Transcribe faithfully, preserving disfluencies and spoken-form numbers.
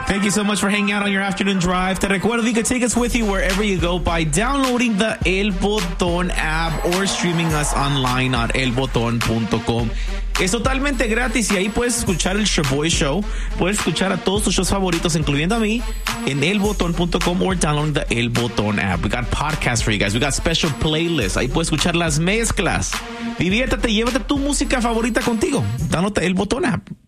Thank you so much for hanging out on your afternoon drive. Te recuerdo, you can take us with you wherever you go by downloading the El Botón app or streaming us online at el botón punto com. Es totalmente gratis y ahí puedes escuchar el Shaboy Show. Puedes escuchar a todos tus shows favoritos, incluyendo a mí, en el botón punto com or downloading the El Botón app. We got podcasts for you guys. We got special playlists. Ahí puedes escuchar las mezclas. Diviértete, llévate tu música favorita contigo. Download the El Botón app.